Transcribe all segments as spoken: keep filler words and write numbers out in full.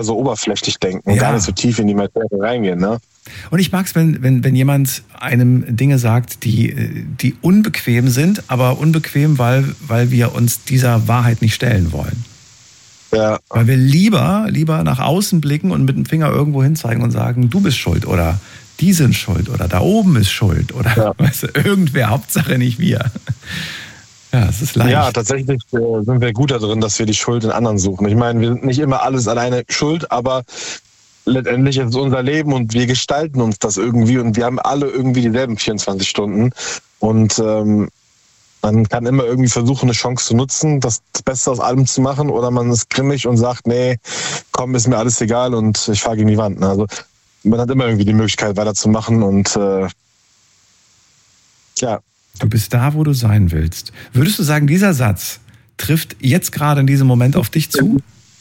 so oberflächlich denken und ja. gar nicht so tief in die Materie reingehen, ne? Und ich mag es, wenn, wenn, wenn jemand einem Dinge sagt, die, die unbequem sind, aber unbequem, weil, weil wir uns dieser Wahrheit nicht stellen wollen. Ja. Weil wir lieber, lieber nach außen blicken und mit dem Finger irgendwo hinzeigen und sagen, du bist schuld oder die sind schuld oder da oben ist schuld oder ja. weißt du, irgendwer, Hauptsache nicht wir. Ja, es ist leicht. Ja, tatsächlich äh, sind wir gut darin, dass wir die Schuld in anderen suchen. Ich meine, wir sind nicht immer alles alleine schuld, aber letztendlich ist es unser Leben und wir gestalten uns das irgendwie und wir haben alle irgendwie dieselben vierundzwanzig Stunden und ähm, man kann immer irgendwie versuchen, eine Chance zu nutzen, das Beste aus allem zu machen oder man ist grimmig und sagt, nee, komm, ist mir alles egal und ich fahre gegen die Wand. Also man hat immer irgendwie die Möglichkeit weiterzumachen und äh, ja. Du bist da, wo du sein willst. Würdest du sagen, dieser Satz trifft jetzt gerade in diesem Moment auf dich zu?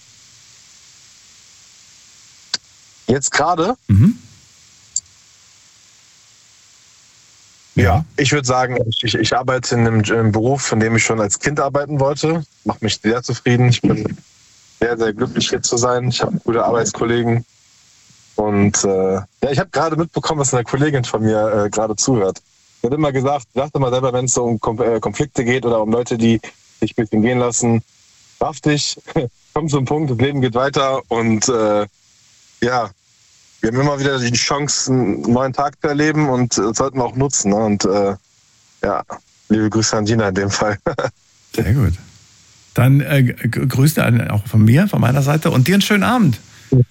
Jetzt gerade? Mhm. Ja. ja, ich würde sagen, ich, ich arbeite in einem, einem Beruf, in dem ich schon als Kind arbeiten wollte. Macht mich sehr zufrieden. Ich bin sehr, sehr glücklich, hier zu sein. Ich habe gute Arbeitskollegen. Und äh, ja, ich habe gerade mitbekommen, dass eine Kollegin von mir äh, gerade zuhört. Sie hat immer gesagt, sagt immer selber, wenn es so um Konflikte geht oder um Leute, die sich ein bisschen gehen lassen, raff dich, komm zum Punkt, das Leben geht weiter und äh, ja, wir haben immer wieder die Chance, einen neuen Tag zu erleben und das sollten wir auch nutzen. Ne? Und äh, ja, liebe Grüße an Gina in dem Fall. Sehr gut. Dann äh, Grüße auch von mir, von meiner Seite und dir einen schönen Abend.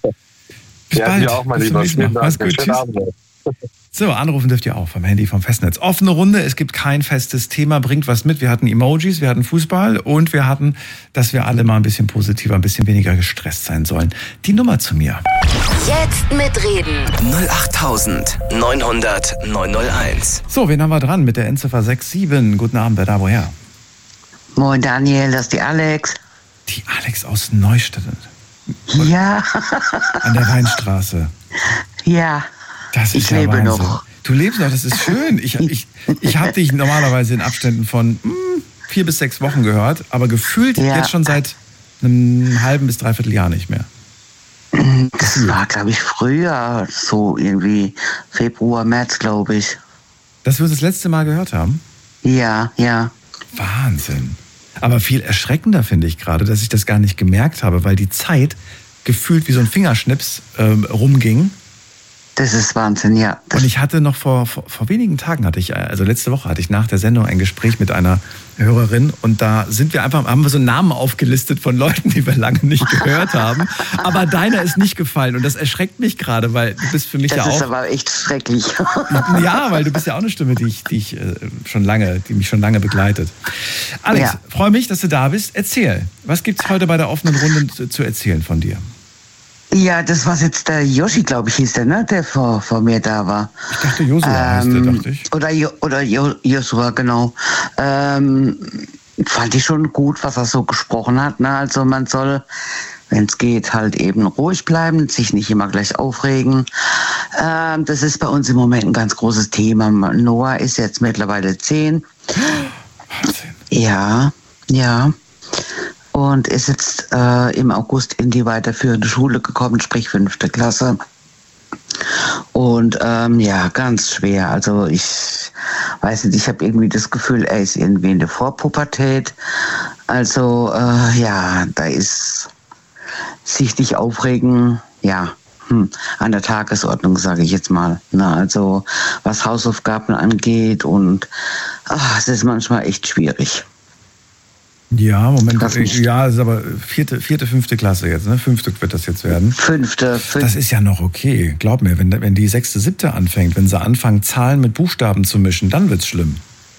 Bis ja, bald. Dir auch, mein Bis Lieber. Mal. Mach's gut. Tschüss. Abend. So, anrufen dürft ihr auch vom Handy, vom Festnetz. Offene Runde, es gibt kein festes Thema, bringt was mit. Wir hatten Emojis, wir hatten Fußball und wir hatten, dass wir alle mal ein bisschen positiver, ein bisschen weniger gestresst sein sollen. Die Nummer zu mir. Jetzt mitreden. null acht neun hundert neun null eins. So, wen haben wir dran mit der Endziffer sechs sieben? Guten Abend, wer da, woher? Moin Daniel, das ist die Alex. Die Alex aus Neustadt. Ja. An der Weinstraße. Ja. Das ist ich ja lebe Wahnsinn. noch. Du lebst noch, das ist schön. Ich, ich, ich habe dich normalerweise in Abständen von mh, vier bis sechs Wochen gehört, aber gefühlt ja. jetzt schon seit einem halben bis dreiviertel Jahr nicht mehr. Das gefühlt. War, glaube ich, früher, so irgendwie Februar, März, glaube ich. Dass wir das letzte Mal gehört haben? Ja, ja. Wahnsinn. Aber viel erschreckender finde ich gerade, dass ich das gar nicht gemerkt habe, weil die Zeit gefühlt wie so ein Fingerschnips ähm, rumging. Das ist Wahnsinn, ja. Das und ich hatte noch vor, vor, vor wenigen Tagen, hatte ich, also letzte Woche hatte ich nach der Sendung ein Gespräch mit einer Hörerin und da sind wir einfach, haben wir so Namen aufgelistet von Leuten, die wir lange nicht gehört haben. Aber deiner ist nicht gefallen und das erschreckt mich gerade, weil du bist für mich das ja auch... Das ist aber echt schrecklich. Ja, weil du bist ja auch eine Stimme, die ich, die ich schon lange, die mich schon lange begleitet. Alex, ja. Freue mich, dass du da bist. Erzähl, was gibt's heute bei der offenen Runde zu, zu erzählen von dir? Ja, das war jetzt der Yoshi, glaube ich, hieß der, ne? Der vor, vor mir da war. Ich dachte, Josua ähm, heißt der, dachte ich. Oder, jo, oder jo, Josua, genau. Ähm, fand ich schon gut, was er so gesprochen hat, ne? Also man soll, wenn es geht, halt eben ruhig bleiben, sich nicht immer gleich aufregen. Ähm, das ist bei uns im Moment ein ganz großes Thema. Noah ist jetzt mittlerweile zehn. Wahnsinn. Ja, ja. Und ist jetzt äh, im August in die weiterführende Schule gekommen, sprich fünfte Klasse. Und ähm, ja, ganz schwer. Also ich weiß nicht, ich habe irgendwie das Gefühl, er ist irgendwie in der Vorpubertät. Also äh, ja, da ist sich nicht aufregen, ja, hm, an der Tagesordnung, sage ich jetzt mal. Na, also was Hausaufgaben angeht und ach, es ist manchmal echt schwierig. Ja, Moment, ja, das ist aber vierte, vierte, fünfte Klasse jetzt, ne? Fünfte wird das jetzt werden. Fünfte, fünfte. Das ist ja noch okay. Glaub mir, wenn, wenn die sechste, siebte anfängt, wenn sie anfangen, Zahlen mit Buchstaben zu mischen, dann wird's schlimm.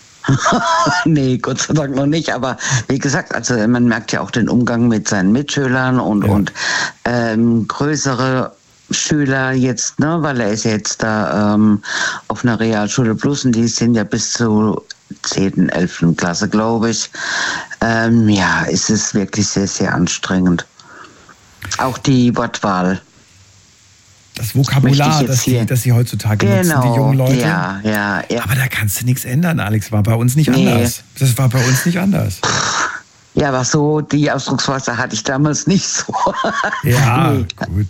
Nee, Gott sei Dank noch nicht. Aber wie gesagt, also man merkt ja auch den Umgang mit seinen Mitschülern und, ja. und ähm, größere Schüler jetzt, ne, weil er ist jetzt da ähm, auf einer Realschule Plus und die sind ja bis zu zehnten, elften Klasse, glaube ich. Ähm, ja, es ist wirklich sehr, sehr anstrengend. Auch die Wortwahl. Das Vokabular, das sie, das sie heutzutage genau, nutzen, die jungen Leute. Ja, ja, ja. Aber da kannst du nichts ändern, Alex. War bei uns nicht nee. anders. Das war bei uns nicht anders. Ja, aber so, die Ausdrucksweise hatte ich damals nicht so. Ja, Nee. gut.